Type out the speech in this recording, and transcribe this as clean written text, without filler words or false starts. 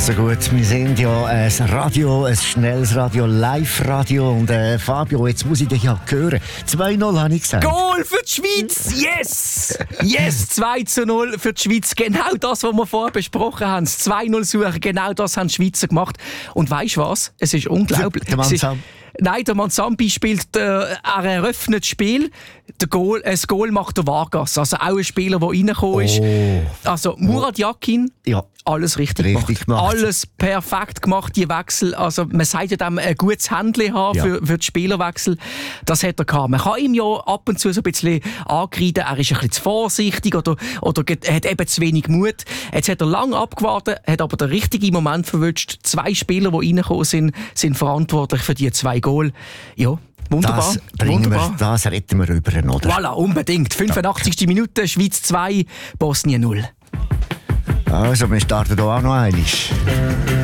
Also gut, wir sind ja ein Radio, ein schnelles Radio, Live-Radio. Und Fabio, jetzt muss ich dich ja hören. 2-0 habe ich gesagt. Goal für die Schweiz! Yes! Yes! 2-0 für die Schweiz. Genau das, was wir vorher besprochen haben. Das 2-0 suchen, genau das haben die Schweizer gemacht. Und weisst du was? Es ist unglaublich. Der Manzambi spielt, er eröffnet das Spiel. Das Goal macht der Vargas. Also auch ein Spieler, der reingekommen ist. Also Murat Yakin, ja. Alles richtig gemacht. Alles perfekt gemacht, die Wechsel. Also man sagt ja dem, ein gutes Händchen haben für die Spielerwechsel. Das hat er gehabt. Man kann ihm ja ab und zu so ein bisschen angreifen, er ist ein bisschen zu vorsichtig oder hat eben zu wenig Mut. Jetzt hat er lange abgewartet, hat aber den richtigen Moment verwünscht. 2 Spieler, die reingekommen sind verantwortlich für die 2 Goal. Ja. Wunderbar. Das retten wir rüber, oder? Voilà, unbedingt. 85. Minute, Schweiz 2, Bosnien 0. Also, wir starten hier auch noch einmal.